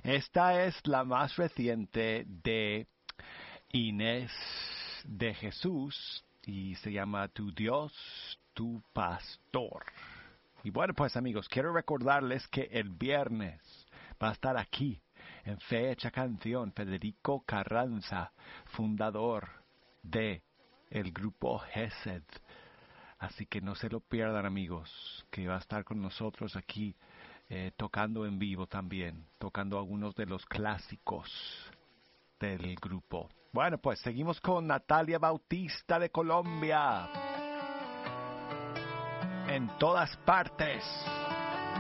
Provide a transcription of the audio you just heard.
Esta es la más reciente de Inés de Jesús y se llama Tu Dios, tu Pastor. Y bueno, pues amigos, quiero recordarles que el viernes va a estar aquí en Fecha Canción Federico Carranza, fundador de el grupo Gesed. Así que no se lo pierdan, amigos, que va a estar con nosotros aquí tocando en vivo también, tocando algunos de los clásicos del grupo. Bueno, pues seguimos con Natalia Bautista de Colombia. En todas partes.